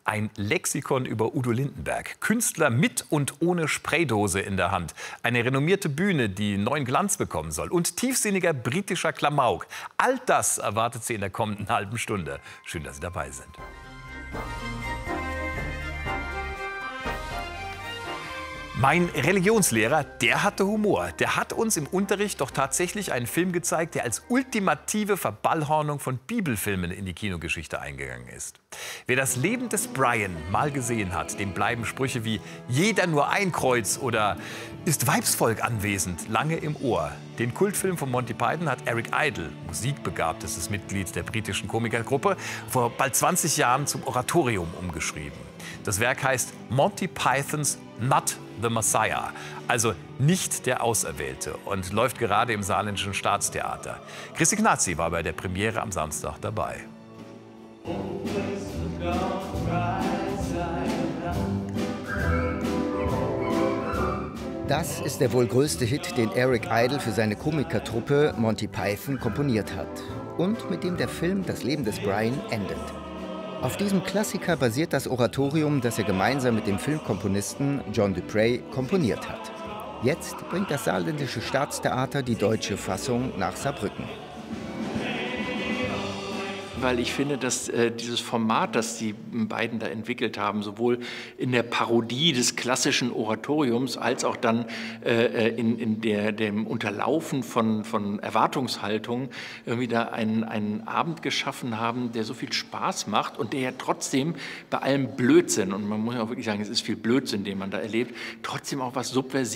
Ein Lexikon über Udo Lindenberg. Künstler mit und ohne Spraydose in der Hand. Eine renommierte Bühne, die neuen Glanz bekommen soll. Und tiefsinniger britischer Klamauk. All das erwartet Sie in der kommenden halben Stunde. Schön, dass Sie dabei sind. Mein Religionslehrer, der hatte Humor. Der hat uns im Unterricht doch tatsächlich einen Film gezeigt, der als ultimative Verballhornung von Bibelfilmen in die Kinogeschichte eingegangen ist. Wer das Leben des Brian mal gesehen hat, dem bleiben Sprüche wie "Jeder nur ein Kreuz" oder "Ist Weibsvolk anwesend" lange im Ohr. Den Kultfilm von Monty Python hat Eric Idle, musikbegabtestes Mitglied der britischen Komikergruppe, vor bald 20 Jahren zum Oratorium umgeschrieben. Das Werk heißt Monty Pythons Not the Messiah, also nicht der Auserwählte, und läuft gerade im Saarländischen Staatstheater. Christi Gnazzi war bei der Premiere am Samstag dabei. Das ist der wohl größte Hit, den Eric Idle für seine Komikertruppe Monty Python komponiert hat und mit dem der Film Das Leben des Brian endet. Auf diesem Klassiker basiert das Oratorium, das er gemeinsam mit dem Filmkomponisten John Dupre komponiert hat. Jetzt bringt das Saarländische Staatstheater die deutsche Fassung nach Saarbrücken. Weil ich finde, dass dieses Format, das die beiden da entwickelt haben, sowohl in der Parodie des klassischen Oratoriums als auch dann in dem Unterlaufen von Erwartungshaltung irgendwie da einen Abend geschaffen haben, der so viel Spaß macht und der ja trotzdem bei allem Blödsinn, und man muss ja auch wirklich sagen, es ist viel Blödsinn, den man da erlebt, trotzdem auch was Subversives